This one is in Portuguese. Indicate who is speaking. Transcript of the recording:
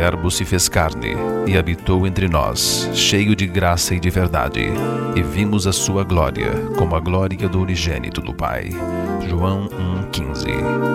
Speaker 1: Verbo se fez carne e habitou entre nós, cheio de graça e de verdade, e vimos a sua glória, como a glória do unigênito do Pai. João 1,15.